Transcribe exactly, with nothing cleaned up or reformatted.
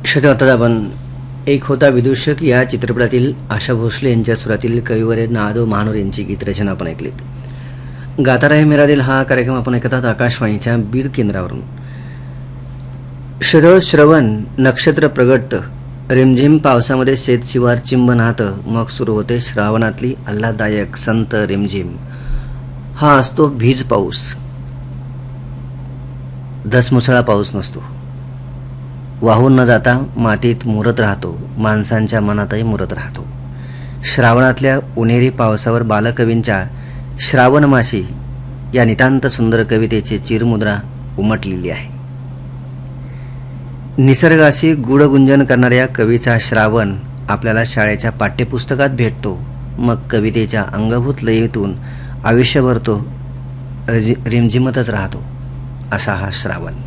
श्रोते, आता आपण एक होता विदूषक या चित्रपटातील आशा भोसले यांच्या स्वरातील कविवर नादो महानोर यांची गीतरचना आपण ऐकलीत. गाता रहे मेरा दिल हा कार्यक्रम आपण ऐकतात आकाशवाणीच्या बीड केंद्रावरून. श्रव श्रवण नक्षत्र प्रगट, रिमझिम पावसामध्ये शेत शिवार चिंब नाहतं, मग सुरू होते श्रावणातली आल्हाददायक संत रिमझिम. हा असतो भीज पाऊस, धसमुसळा पाऊस नसतो. वाहून न जाता मातीत मुरत राहतो, माणसांच्या मनातही मुरत राहतो. श्रावणातल्या उन्हेरी पावसावर बालकवींच्या श्रावणमाशी या नितांत सुंदर कवितेची चिरमुद्रा उमटलेली आहे. निसर्गाशी गुढगुंजन करणाऱ्या कवीचा श्रावण आपल्याला शाळेच्या पाठ्यपुस्तकात भेटतो. मग कवितेच्या अंगभूत लयीतून आयुष्यभर तो रिमझिमतच राहतो. असा हा श्रावण.